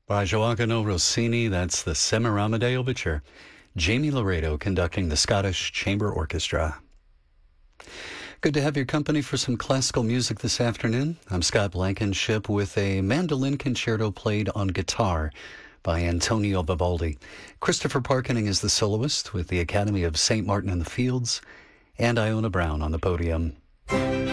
By Joaquino Rossini, that's the Semiramide Overture. Jamie Laredo conducting the Scottish Chamber Orchestra. Good to have your company for some classical music this afternoon. I'm Scott Blankenship with a mandolin concerto played on guitar by Antonio Vivaldi. Christopher Parkening is the soloist with the Academy of St. Martin in the Fields, and Iona Brown on the podium.